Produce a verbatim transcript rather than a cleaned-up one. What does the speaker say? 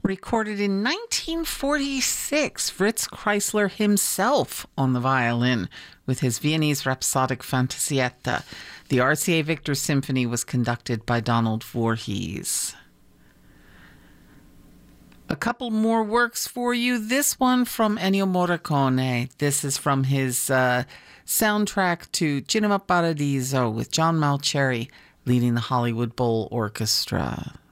Recorded in nineteen forty-six, Fritz Kreisler himself on the violin with his Viennese Rhapsodic Fantasietta. The R C A Victor Symphony was conducted by Donald Voorhees. A couple more works for you. This one from Ennio Morricone. This is from his uh, soundtrack to Cinema Paradiso with John Malcheri leading the Hollywood Bowl Orchestra.